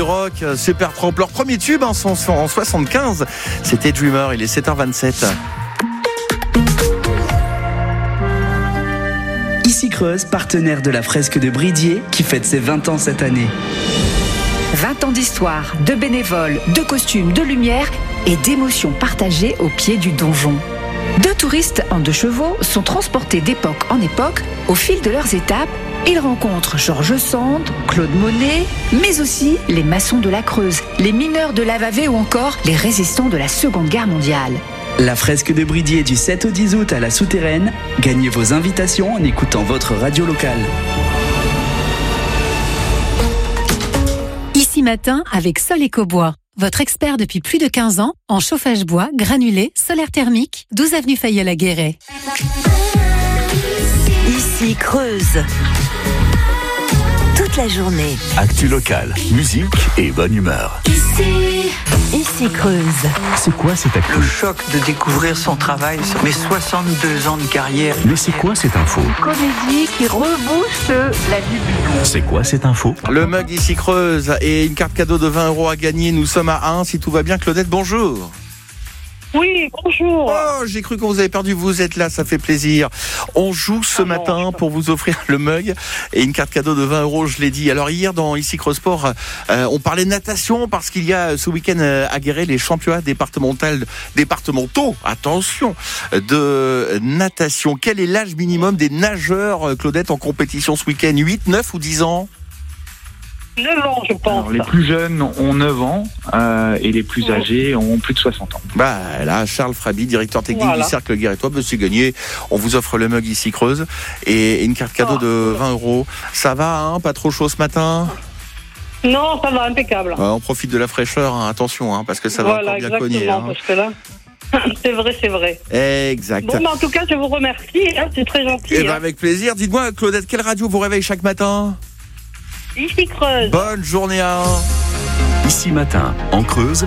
Rock, super trop. Leur premier tube en 75, c'était Dreamer, il est 7h27. Ici Creuse, partenaire de la fresque de Bridier, qui fête ses 20 ans cette année. 20 ans d'histoire, de bénévoles, de costumes, de lumière et d'émotions partagées au pied du donjon. 2 touristes en 2 chevaux sont transportés d'époque en époque au fil de leurs étapes. Ils rencontrent Georges Sand, Claude Monet, mais aussi les maçons de la Creuse, les mineurs de Lavavé ou encore les résistants de la Seconde Guerre mondiale. La fresque de Bridier du 7 au 10 août à la Souterraine. Gagnez vos invitations en écoutant votre radio locale. Ici matin avec Sol Ecobois. Votre expert depuis plus de 15 ans en chauffage bois, granulé, solaire thermique, 12 avenue Fayolle à Guéret. Ici Creuse. Toute la journée. Actu locale, musique et bonne humeur. Ici Creuse. C'est quoi cette actu? Le choc de découvrir son travail, mes 62 ans de carrière. Mais c'est quoi cette info? Comédie qui rebooste la vie du monde. C'est quoi cette info? Le mug Ici Creuse et une carte cadeau de 20 € à gagner. Nous sommes à 1, si tout va bien. Claudette, bonjour. Oui, bonjour. Oh, j'ai cru que vous avez perdu, vous êtes là, ça fait plaisir. On joue ce matin pour vous offrir le mug et une carte cadeau de 20 €, je l'ai dit. Alors hier, dans Ici Creuse Sport, on parlait natation parce qu'il y a ce week-end à Guéret les championnats départementaux, attention, de natation. Quel est l'âge minimum des nageurs, Claudette, en compétition ce week-end? 8, 9 ou 10 ans? 9 ans, je pense. Alors, les plus jeunes ont 9 ans et les plus âgés ont plus de 60 ans. Bah là, Charles Fraby, directeur technique du Cercle Guérétois, c'est gagné. On vous offre le mug Ici Creuse et une carte cadeau de 20 €. Ça va, hein? Pas trop chaud ce matin? Non, ça va, impeccable. On profite de la fraîcheur, hein, attention, hein, parce que ça va encore bien cogner. Hein. Parce que là, c'est vrai. Exact. Bon, en tout cas, je vous remercie, hein, c'est très gentil. Et avec plaisir. Dites-moi, Claudette, quelle radio vous réveille chaque matin? Ici Creuse. Bonne journée à Ici matin, en Creuse,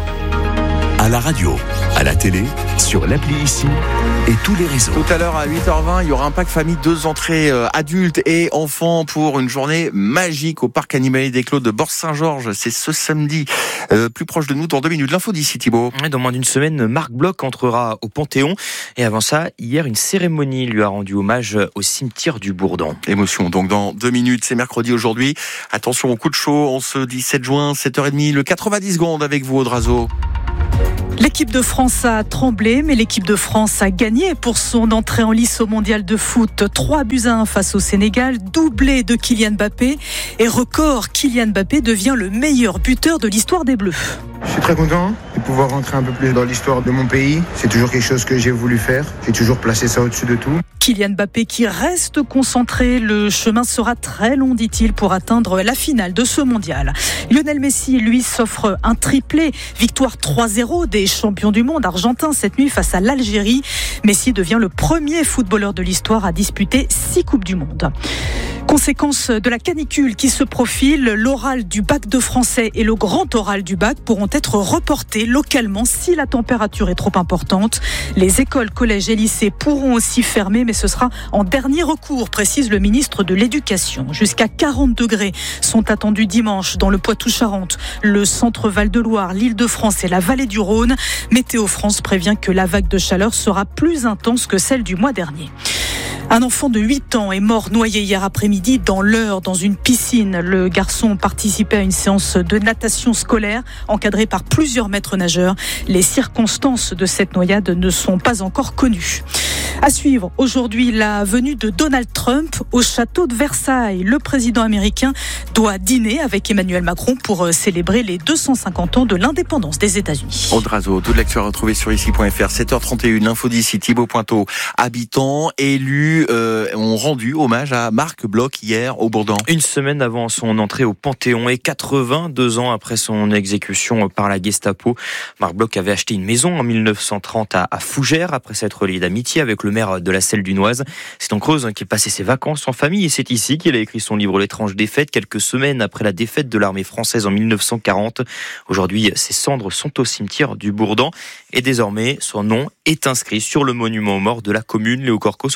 à la radio, à la télé, sur l'appli Ici et tous les réseaux. Tout à l'heure à 8h20, il y aura un pack famille 2 entrées adultes et enfants pour une journée magique au parc animalier des Clos de Bors-Saint-Georges. C'est ce samedi, plus proche de nous dans 2 minutes. L'info d'ici, Thibaut. Dans moins d'une semaine, Marc Bloch entrera au Panthéon. Et avant ça, hier, une cérémonie lui a rendu hommage au cimetière du Bourdon. Émotion, donc dans 2 minutes, c'est mercredi aujourd'hui. Attention au coup de chaud, on se dit 7 juin, 7h30, le 90 secondes avec vous, Audrazo. L'équipe de France a tremblé, mais l'équipe de France a gagné pour son entrée en lice au mondial de foot. 3-1 face au Sénégal, doublé de Kylian Mbappé. Et record, Kylian Mbappé devient le meilleur buteur de l'histoire des Bleus. Je suis très content de pouvoir rentrer un peu plus dans l'histoire de mon pays. C'est toujours quelque chose que j'ai voulu faire. J'ai toujours placé ça au-dessus de tout. Kylian Mbappé qui reste concentré. Le chemin sera très long, dit-il, pour atteindre la finale de ce mondial. Lionel Messi, lui, s'offre un triplé. Victoire 3-0 des champions du monde argentins cette nuit face à l'Algérie. Messi devient le premier footballeur de l'histoire à disputer 6 Coupes du Monde. Conséquence de la canicule qui se profile, l'oral du bac de français et le grand oral du bac pourront être reportés localement si la température est trop importante. Les écoles, collèges et lycées pourront aussi fermer, mais ce sera en dernier recours, précise le ministre de l'Éducation. Jusqu'à 40 degrés sont attendus dimanche dans le Poitou-Charentes, le centre Val-de-Loire, l'Île-de-France et la vallée du Rhône. Météo France prévient que la vague de chaleur sera plus intense que celle du mois dernier. Un enfant de 8 ans est mort noyé hier après-midi dans l'Eure, dans une piscine. Le garçon participait à une séance de natation scolaire encadrée par plusieurs maîtres nageurs. Les circonstances de cette noyade ne sont pas encore connues. À suivre aujourd'hui la venue de Donald Trump au château de Versailles. Le président américain doit dîner avec Emmanuel Macron pour célébrer les 250 ans de l'indépendance des États-Unis. Audrazo, toute l'actu à retrouver sur ici.fr. 7h31, l'info d'ici, Thibaut Pointeau. Habitants, élus ont rendu hommage à Marc Bloch hier au Bourdon. Une semaine avant son entrée au Panthéon et 82 ans après son exécution par la Gestapo, Marc Bloch avait acheté une maison en 1930 à Fougères après s'être lié d'amitié avec le maire de la Selle-du-Noise. C'est en Creuse qu'il passait ses vacances en famille et c'est ici qu'il a écrit son livre L'étrange défaite, quelques semaines après la défaite de l'armée française en 1940. Aujourd'hui, ses cendres sont au cimetière du Bourdon et désormais son nom est inscrit sur le monument aux morts de la commune. Léo Corcos, au terme d'une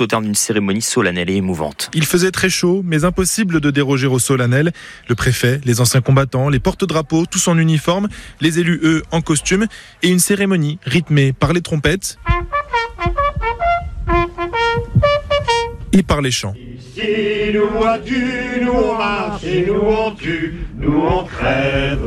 cérémonie solennelle et émouvante. Il faisait très chaud, mais impossible de déroger au solennel. Le préfet, les anciens combattants, les porte-drapeaux, tous en uniforme, les élus, eux, en costume, et une cérémonie rythmée par les trompettes et par les chants. Si nous vois-tu, nous on marche et nous on tue, nous on crève.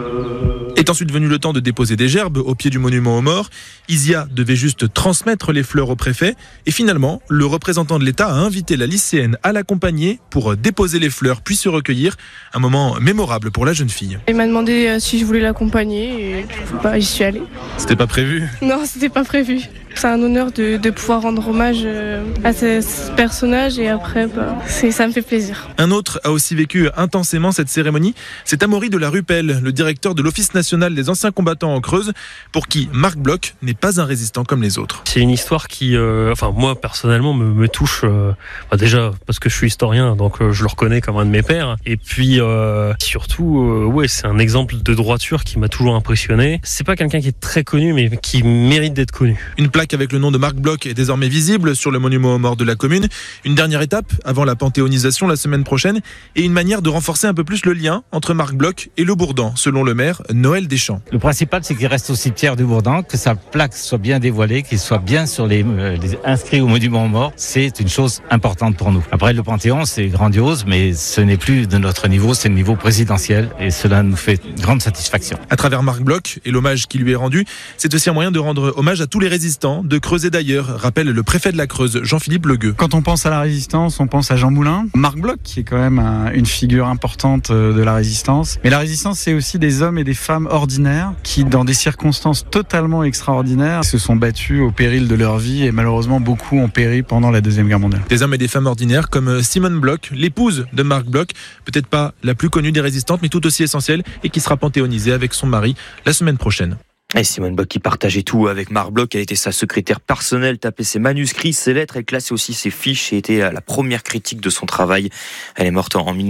Est ensuite venu le temps de déposer des gerbes au pied du monument aux morts. Isia devait juste transmettre les fleurs au préfet. Et finalement, le représentant de l'État a invité la lycéenne à l'accompagner pour déposer les fleurs puis se recueillir. Un moment mémorable pour la jeune fille. Il m'a demandé si je voulais l'accompagner et j'y suis allée. C'était pas prévu ? Non, c'était pas prévu. C'est un honneur de pouvoir rendre hommage à ce personnage et après, ça me fait plaisir. Un autre a aussi vécu intensément cette cérémonie. C'est Amaury de la Rupelle, le directeur de l'Office national des anciens combattants en Creuse, pour qui Marc Bloch n'est pas un résistant comme les autres. C'est une histoire qui, moi personnellement, me touche. Déjà parce que je suis historien, donc je le reconnais comme un de mes pères. Et puis surtout, c'est un exemple de droiture qui m'a toujours impressionné. C'est pas quelqu'un qui est très connu, mais qui mérite d'être connu. Une plaque avec le nom de Marc Bloch est désormais visible sur le monument aux morts de la commune. Une dernière étape avant la panthéonisation la semaine prochaine et une manière de renforcer un peu plus le lien entre Marc Bloch et le Bourdan, selon le maire Noël Deschamps. Le principal, c'est qu'il reste au cimetière du Bourdan, que sa plaque soit bien dévoilée, qu'il soit bien sur les inscrits au monument aux morts. C'est une chose importante pour nous. Après, le Panthéon, c'est grandiose, mais ce n'est plus de notre niveau, c'est le niveau présidentiel et cela nous fait grande satisfaction. À travers Marc Bloch et l'hommage qui lui est rendu, c'est aussi un moyen de rendre hommage à tous les résistants de Creuse et d'ailleurs, rappelle le préfet de la Creuse, Jean-Philippe Legueux. Quand on pense à la résistance, on pense à Jean Moulin, Marc Bloch, qui est quand même une figure importante de la résistance. Mais la résistance, c'est aussi des hommes et des femmes ordinaires qui, dans des circonstances totalement extraordinaires, se sont battus au péril de leur vie et malheureusement beaucoup ont péri pendant la Deuxième Guerre mondiale. Des hommes et des femmes ordinaires comme Simone Bloch, l'épouse de Marc Bloch, peut-être pas la plus connue des résistantes, mais tout aussi essentielle et qui sera panthéonisée avec son mari la semaine prochaine. Et Simone Bloch qui partageait tout avec Marc Bloch, elle était sa secrétaire personnelle, tapait ses manuscrits, ses lettres, elle classait aussi ses fiches et était la première critique de son travail. Elle est morte en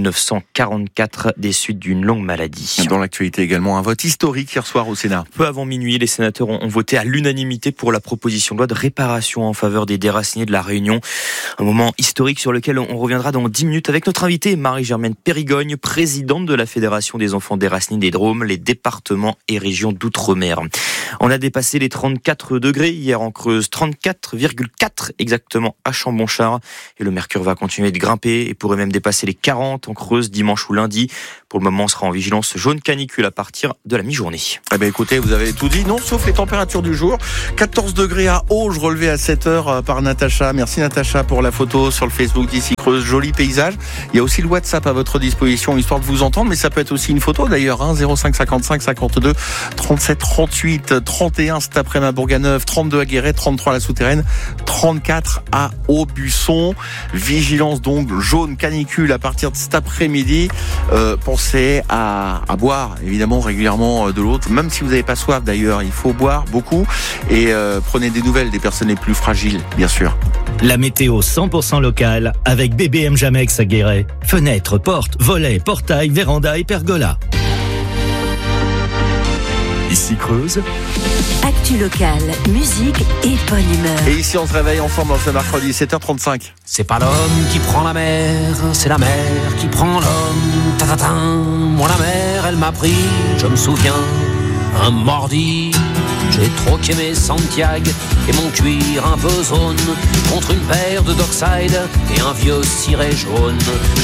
1944 des suites d'une longue maladie. Dans l'actualité également, un vote historique hier soir au Sénat. Peu avant minuit, les sénateurs ont voté à l'unanimité pour la proposition de loi de réparation en faveur des déracinés de la Réunion. Un moment historique sur lequel on reviendra dans 10 minutes avec notre invitée Marie-Germaine Périgogne, présidente de la Fédération des enfants déracinés des Drômes, les départements et régions d'outre-mer. On a dépassé les 34 degrés hier en Creuse, 34,4 exactement à Chambonchard. Et le mercure va continuer de grimper et pourrait même dépasser les 40 en Creuse dimanche ou lundi. Pour le moment, on sera en vigilance jaune canicule à partir de la mi-journée. Écoutez, vous avez tout dit, non, sauf les températures du jour. 14 degrés à Auge, relevé à 7h par Natacha. Merci Natacha pour la photo sur le Facebook d'Ici Creuse. Joli paysage. Il y a aussi le WhatsApp à votre disposition, histoire de vous entendre, mais ça peut être aussi une photo d'ailleurs, 05 55 52 37 38, 31 cet après-midi à Bourganeuf, 32 à Guéret, 33 à la Souterraine, 34 à Aubusson. Vigilance donc jaune canicule à partir de cet après-midi. Pensez à boire évidemment régulièrement de l'eau, même si vous n'avez pas soif d'ailleurs, il faut boire beaucoup et prenez des nouvelles des personnes les plus fragiles, bien sûr. La météo 100% locale avec BBM Jamex à Guéret. Fenêtres, portes, volets, portails, vérandas et pergolas. Ici Creuse. Actu locale, musique et bonne humeur. Et ici on se réveille ensemble ce mercredi 7h35. C'est pas l'homme qui prend la mer, c'est la mer qui prend l'homme. Ta-ta-ta. Moi la mer, elle m'a pris, je me souviens, un mardi. J'ai troqué mes Santiago et mon cuir un peu zone contre une paire de Dockside et un vieux ciré jaune.